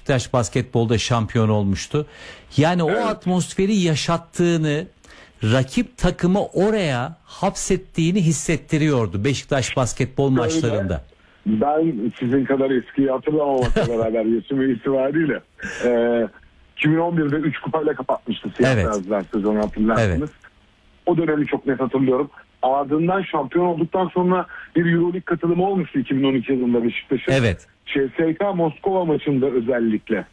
Beşiktaş basketbolda şampiyon olmuştu. Yani o atmosferi yaşattığını, rakip takımı oraya hapsettiğini hissettiriyordu Beşiktaş basketbol maçlarında. Ben sizin kadar eskiyi hatırlamamakla beraber yaşım itibariyle 2011'de 3 kupayla kapatmıştı Siyah Beyazlar sezonu, hatırlarsınız. Evet. O dönemi çok net hatırlıyorum. Ardından şampiyon olduktan sonra bir Euroleague katılımı olmuştu 2012 yılında Beşiktaş'ın. Evet. CSKA Moskova maçında özellikle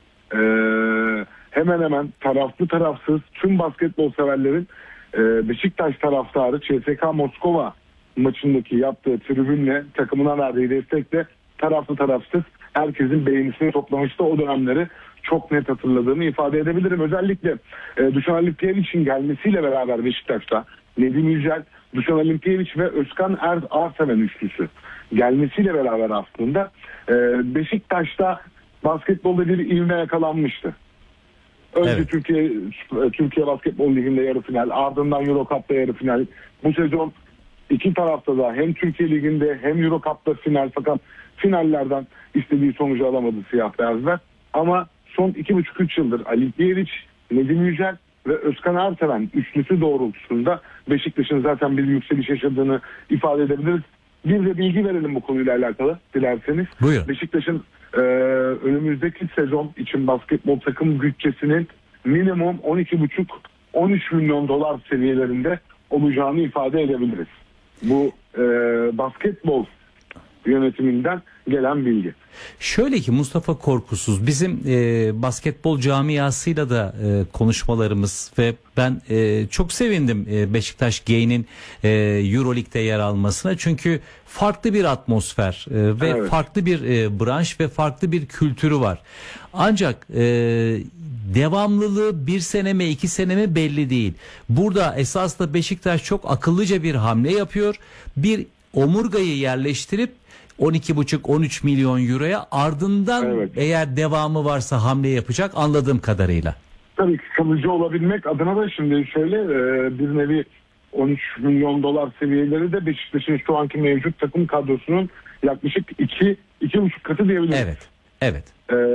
hemen hemen taraflı tarafsız tüm basketbol severlerin Beşiktaş taraftarı CSKA Moskova maçındaki yaptığı tribünle, takımına verdiği destekle taraflı tarafsız herkesin beğenisini toplamıştı. O dönemleri çok net hatırladığımı ifade edebilirim. Özellikle Dušan Alipijević'in gelmesiyle beraber Beşiktaş'ta Nedim Yücel, Dušan Alipijević ve Özkan Arseven üçlüsü gelmesiyle beraber aslında Beşiktaş'ta basketbolda bir ivme yakalanmıştı. Önce Türkiye Basketbol Ligi'nde yarı final, ardından Euro Cup'ta yarı final. Bu sezon iki tarafta da hem Türkiye Ligi'nde hem Euro Cup'ta final, fakat finallerden istediği sonucu alamadı Siyah Beyazlar. Ama son 2,5-3 yıldır Alipijević, Nedim Yücel ve Özkan Arseven üçlüsü doğrultusunda Beşiktaş'ın zaten bir yükseliş yaşadığını ifade edebiliriz. Bir de bilgi verelim bu konuyla alakalı dilerseniz. Buyurun. Beşiktaş'ın önümüzdeki sezon için basketbol takım bütçesinin minimum 12,5-13 milyon dolar seviyelerinde olacağını ifade edebiliriz. Bu basketbol yönetiminden gelen bilgi. Şöyle ki Mustafa Korkusuz, bizim basketbol camiasıyla da konuşmalarımız ve ben çok sevindim Beşiktaş Gay'nin Euroleague'de yer almasına. Çünkü farklı bir atmosfer ve farklı bir branş ve farklı bir kültürü var. Ancak devamlılığı bir sene mi 2 sene mi belli değil. Burada esas da Beşiktaş çok akıllıca bir hamle yapıyor. Bir omurgayı yerleştirip 12,5-13 milyon euroya, ardından eğer devamı varsa hamle yapacak anladığım kadarıyla. Tabii ki kalıcı olabilmek adına da şimdi şöyle bir nevi 13 milyon dolar seviyeleri de Beşiktaş'ın şu anki mevcut takım kadrosunun yaklaşık 2,5 katı diyebiliriz. Evet.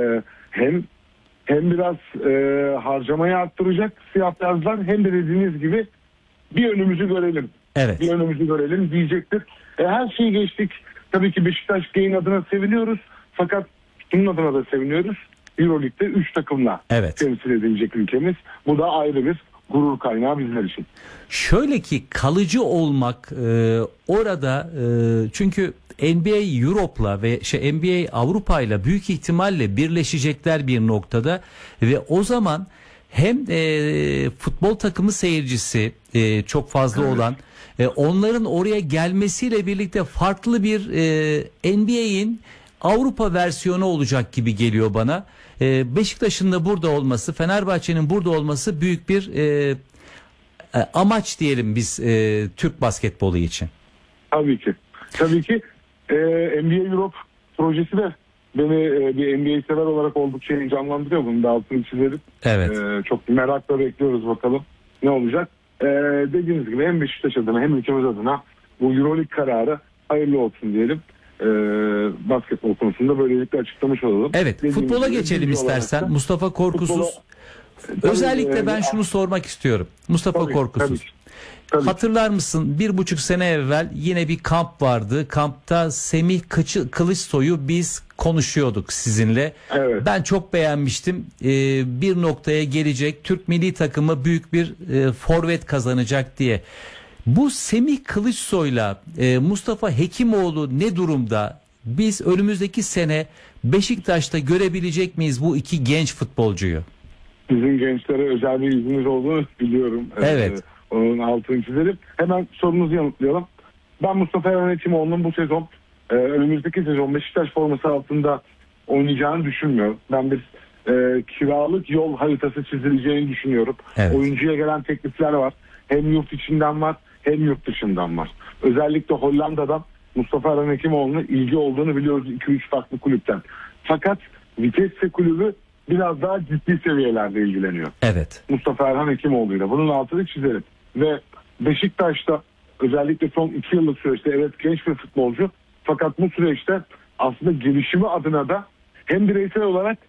Hem biraz harcamayı arttıracak Siyah Beyazlar, hem de dediğiniz gibi bir önümüzü görelim. Evet. Bir önümüzü görelim diyecektir. Her şeyi geçtik. Tabii ki Beşiktaş Gay'in adına seviniyoruz. Fakat bunun adına da seviniyoruz. Euroleague'de 3 takımla temsil edilecek ülkemiz. Bu da ayrı bir gurur kaynağı bizler için. Şöyle ki kalıcı olmak orada çünkü NBA Europe'la ve NBA Avrupa'yla büyük ihtimalle birleşecekler bir noktada ve o zaman hem futbol takımı seyircisi çok fazla olan, onların oraya gelmesiyle birlikte farklı bir NBA'in Avrupa versiyonu olacak gibi geliyor bana. Beşiktaş'ın da burada olması, Fenerbahçe'nin burada olması büyük bir amaç diyelim biz Türk basketbolu için. Tabii ki NBA Europe projesi de beni bir NBA sever olarak oldukça heyecanlandırıyor. Bunu da altını çizelim. Çok merakla bekliyoruz, bakalım ne olacak. Dediğiniz gibi hem Beşiktaş adına hem ülkemiz adına bu Euroleague kararı hayırlı olsun diyelim. Basketbol konusunda böylelikle açıklamış olalım. Futbola geçelim istersen. Da, Mustafa Korkusuz. Özellikle ben şunu sormak istiyorum. Mustafa Korkusuz. Tabii. Hatırlar mısın 1,5 sene evvel yine bir kamp vardı. Kampta Semih Kılıçsoy'u biz konuşuyorduk sizinle. Ben çok beğenmiştim. Bir noktaya gelecek, Türk milli takımı büyük bir forvet kazanacak diye. Bu Semih Kılıçsoy'la Mustafa Hekimoğlu ne durumda? Biz önümüzdeki sene Beşiktaş'ta görebilecek miyiz bu iki genç futbolcuyu? Bizim gençlere özel bir izniniz olduğunu biliyorum. Onun altını çizelim. Hemen sorunuzu yanıtlayalım. Ben Mustafa Hekimoğlu'nun bu sezon, önümüzdeki sezon Beşiktaş forması altında oynayacağını düşünmüyorum. Ben bir kiralık yol haritası çizileceğini düşünüyorum. Oyuncuya gelen teklifler var. Hem yurt içinden var hem yurt dışından var. Özellikle Hollanda'dan Mustafa Hekimoğlu'na ilgi olduğunu biliyoruz 2-3 farklı kulüpten. Fakat Vitesse kulübü biraz daha ciddi seviyelerde ilgileniyor. Mustafa Hekimoğlu'yla. Bunun altını çizelim. Ve Beşiktaş'ta özellikle son 2 yıllık süreçte genç bir futbolcu. Fakat bu süreçte aslında gelişimi adına da hem bireysel olarak